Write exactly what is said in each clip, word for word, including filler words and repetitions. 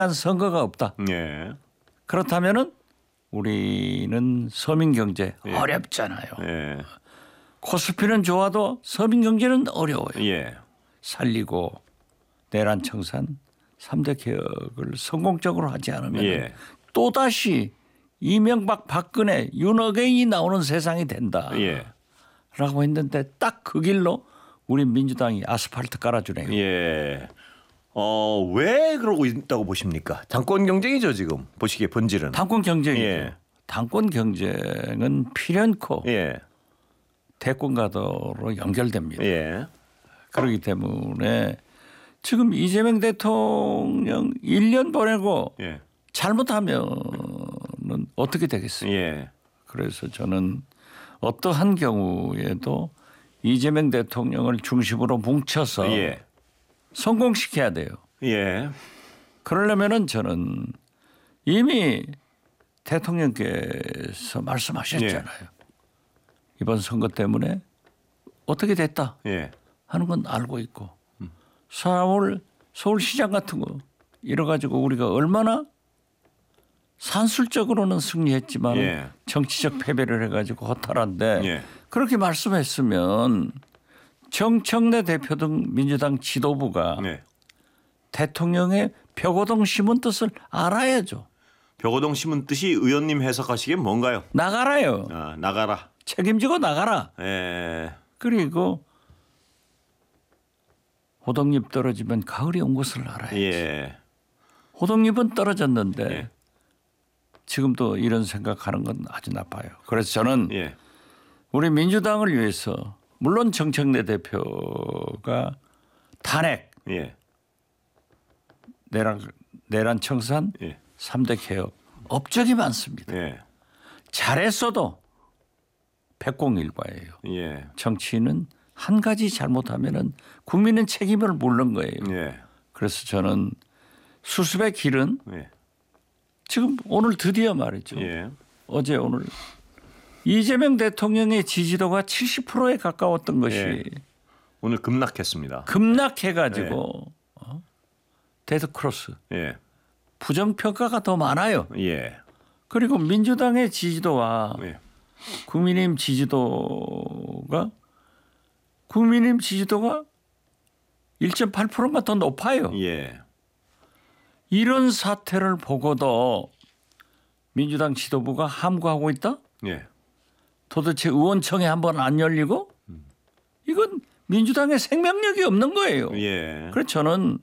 선거가 없다. 예. 그렇다면은 우리는 서민 경제 예. 어렵잖아요. 예. 코스피는 좋아도 서민 경제는 어려워요. 예. 살리고 내란 청산 삼 대 개혁을 성공적으로 하지 않으면 예. 또다시 이명박 박근혜 윤어게인이 나오는 세상이 된다. 예. 라고 했는데 딱 그 길로 우리 민주당이 아스팔트 깔아주네요. 예. 어, 왜 그러고 있다고 보십니까? 당권 경쟁이죠, 지금. 보시기에 본질은. 당권 경쟁이죠. 예. 당권 경쟁은 필연코 예. 대권과도로 연결됩니다. 예. 그렇기 때문에 지금 이재명 대통령 일 년 보내고 예. 잘못하면은 어떻게 되겠어요? 예. 그래서 저는 어떠한 경우에도 이재명 대통령을 중심으로 뭉쳐서 예. 성공시켜야 돼요. 예. 그러려면은 저는 이미 대통령께서 말씀하셨잖아요. 이번 선거 때문에 어떻게 됐다 예. 하는 건 알고 있고 사월 서울시장 같은 거 이래 가지고 우리가 얼마나 산술적으로는 승리했지만 예. 정치적 패배를 해가지고 허탈한데 예. 그렇게 말씀했으면 정청래 대표 등 민주당 지도부가 네. 대통령의 벽오동 심은 뜻을 알아야죠. 벽오동 심은 뜻이 의원님 해석하시기엔 뭔가요? 나가라요. 아, 나가라. 책임지고 나가라. 예. 그리고 호동잎 떨어지면 가을이 온 것을 알아야지. 예. 호동잎은 떨어졌는데 예. 지금도 이런 생각하는 건 아주 나빠요. 그래서 저는 예. 우리 민주당을 위해서 물론 정청래 대표가 탄핵, 예. 내란, 내란 청산, 예. 삼 대 개혁 업적이 많습니다. 예. 잘했어도 백공일과예요. 예. 정치인은 한 가지 잘못하면은 국민은 책임을 물는 거예요. 예. 그래서 저는 수습의 길은 예. 지금 오늘 드디어 말이죠. 예. 어제 오늘 이재명 대통령의 지지도가 칠십 퍼센트에 가까웠던 것이 예. 오늘 급락했습니다. 급락해가지고 어? 데드크로스 예. 부정평가가 더 많아요. 예. 그리고 민주당의 지지도와 예. 국민의힘 지지도가 국민의힘 지지도가 일 점 팔 퍼센트가 더 높아요. 예. 이런 사태를 보고도 민주당 지도부가 함구하고 있다? 예. 도대체 의원청에 한번 안 열리고? 이건 민주당의 생명력이 없는 거예요. 예. 그래서 저는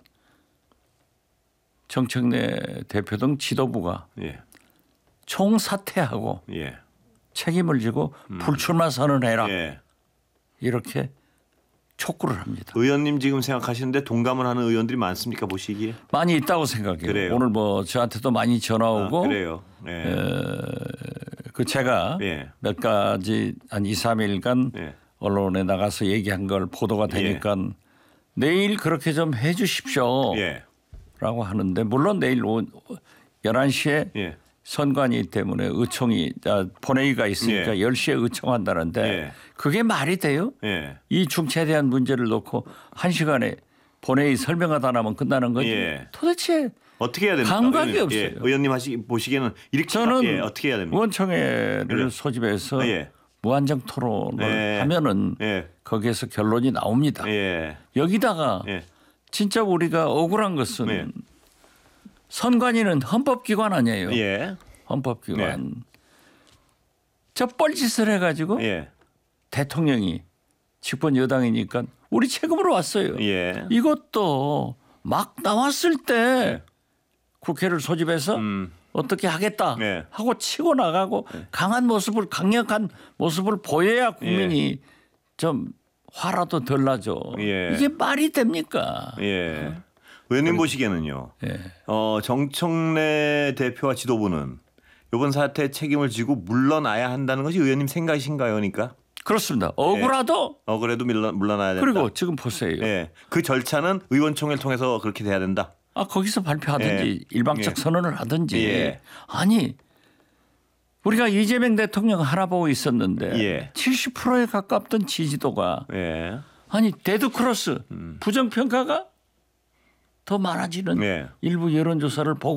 정청래 대표 등 지도부가 예. 총사퇴하고 예. 책임을 지고 불출마 선언해라. 예. 이렇게 촉구를 합니다. 의원님 지금 생각하시는데 동감을 하는 의원들이 많습니까 보시기에? 많이 있다고 생각해요. 그래요. 오늘 뭐 저한테도 많이 전화 오고 아, 그래요. 예. 그 제가 예. 몇 가지 한 이, 삼 일간 예. 언론에 나가서 얘기한 걸 보도가 되니까 내일 그렇게 좀 해 주십시오. 예. 라고 하는데 물론 내일 열한 시에 예. 선관위 때문에 의총이 본회의가 있으니까 예. 열 시에 의총한다는데 예. 그게 말이 돼요? 예. 이 중차대한 문제를 놓고 한 시간에 본회의 설명하다 나면 끝나는 거지. 예. 도대체 어떻게 해야 됩니까? 감각이 의원님? 없어요. 예. 의원님 하시 보시기에는 이렇게 저는 예. 어떻게 해야 됩니까? 의원총회를 그래. 소집해서 예. 무한정 토론을 예. 하면은 예. 거기에서 결론이 나옵니다. 예. 여기다가 예. 진짜 우리가 억울한 것은 예. 선관위는 헌법기관 아니에요. 예. 헌법기관. 저 뻘짓을 해가지고 예. 대통령이 집권 여당이니까 우리 책임으로 왔어요. 예. 이것도 막 나왔을 때 국회를 소집해서 음. 어떻게 하겠다 네. 하고 치고 나가고 강한 모습을 강력한 모습을 보여야 국민이 좀 화라도 덜 나죠. 예. 이게 말이 됩니까? 예. 의원님 보시기에는요. 예. 어, 정청래 대표와 지도부는 이번 사태에 책임을 지고 물러나야 한다는 것이 의원님 생각이신가요? 그러니까? 그렇습니다. 억울하도 어, 그래도 물러, 물러나야 된다. 그리고 지금 보세요. 예. 그 절차는 의원총회를 통해서 그렇게 돼야 된다. 아 거기서 발표하든지 예. 일방적 예. 선언을 하든지. 예. 아니 우리가 이재명 대통령 하나 보고 있었는데 예. 칠십 퍼센트에 가깝던 지지도가 예. 아니 데드크로스 음. 부정평가가 더 많아지는 예. 일부 여론조사를 보고